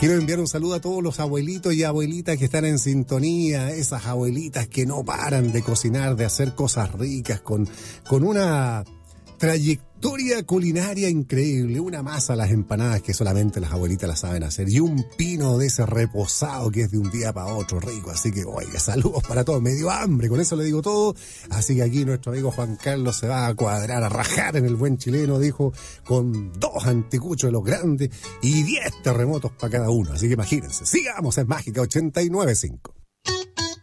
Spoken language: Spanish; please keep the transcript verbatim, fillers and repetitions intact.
Quiero enviar un saludo a todos los abuelitos y abuelitas que están en sintonía, esas abuelitas que no paran de cocinar, de hacer cosas ricas, con, con una trayectoria culinaria increíble, una masa a las empanadas que solamente las abuelitas las saben hacer, y un pino de ese reposado que es de un día para otro rico. Así que, oiga, saludos para todos. Me dio hambre, con eso le digo todo. Así que aquí nuestro amigo Juan Carlos se va a cuadrar, a rajar en el buen chileno, dijo, con dos anticuchos de los grandes y diez terremotos para cada uno. Así que imagínense. Sigamos en Mágica ochenta y nueve punto cinco.